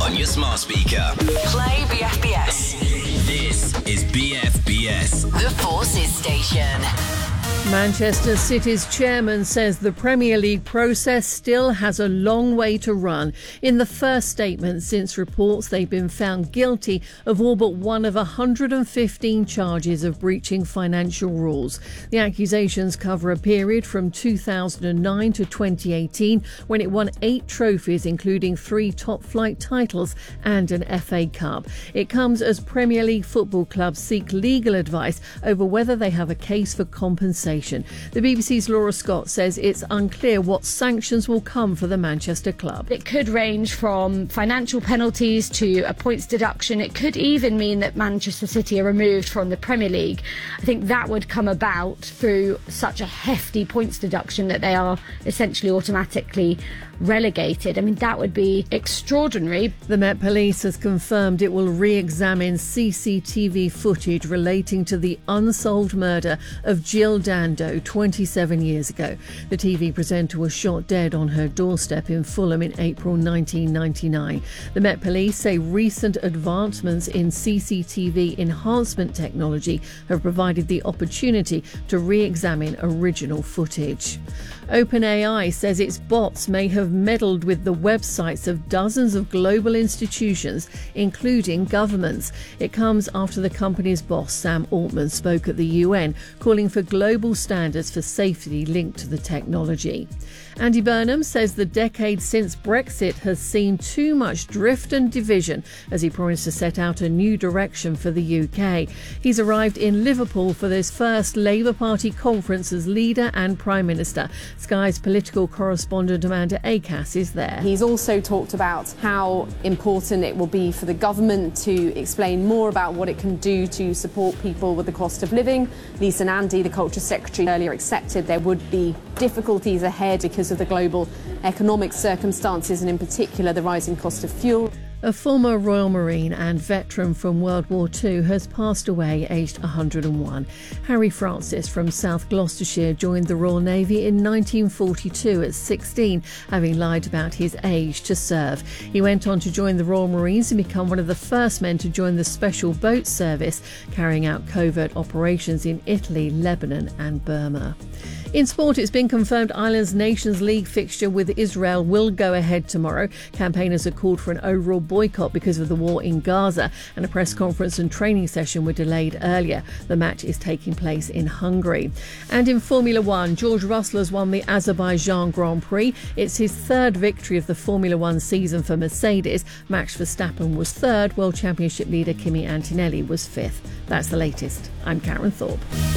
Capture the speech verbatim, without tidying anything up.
on your smart speaker. Play B F B S. This is B F B S. The Forces Station. Manchester City's chairman says the Premier League process still has a long way to run. In the first statement since reports they've been found guilty of all but one of one hundred fifteen charges of breaching financial rules. The accusations cover a period from two thousand nine to twenty eighteen, when it won eight trophies, including three top-flight titles and an F A Cup. It comes as Premier League football clubs seek legal advice over whether they have a case for compensation. The B B C's Laura Scott says it's unclear what sanctions will come for the Manchester club. It could range from financial penalties to a points deduction. It could even mean that Manchester City are removed from the Premier League. I think that would come about through such a hefty points deduction that they are essentially automatically relegated. I mean, that would be extraordinary. The Met Police has confirmed it will re-examine C C T V footage relating to the unsolved murder of Jill Dando twenty-seven years ago. The T V presenter was shot dead on her doorstep in Fulham in April nineteen ninety-nine. The Met Police say recent advancements in C C T V enhancement technology have provided the opportunity to re-examine original footage. OpenAI says its bots may have meddled with the websites of dozens of global institutions, including governments. It comes after the company's boss, Sam Altman, spoke at the U N, calling for global standards for safety linked to the technology. Andy Burnham says the decade since Brexit has seen too much drift and division as he promised to set out a new direction for the U K. He's arrived in Liverpool for this first Labour Party conference as leader and Prime Minister. Sky's political correspondent Amanda Acas is there. He's also talked about how important it will be for the government to explain more about what it can do to support people with the cost of living. Lisa Nandy, the Culture Secretary, earlier accepted there would be difficulties ahead because of the global economic circumstances and in particular the rising cost of fuel. A former Royal Marine and veteran from World War Two has passed away aged one hundred and one. Harry Francis from South Gloucestershire joined the Royal Navy in nineteen forty-two at sixteen, having lied about his age to serve. He went on to join the Royal Marines and become one of the first men to join the Special Boat Service, carrying out covert operations in Italy, Lebanon and Burma. In sport, it's been confirmed Ireland's Nations League fixture with Israel will go ahead tomorrow. Campaigners have called for an overall boycott because of the war in Gaza, and a press conference and training session were delayed earlier. The match is taking place in Hungary. And in Formula One, George Russell has won the Azerbaijan Grand Prix. It's his third victory of the Formula One season for Mercedes. Max Verstappen was third. World Championship leader Kimi Antonelli was fifth. That's the latest. I'm Karen Thorpe.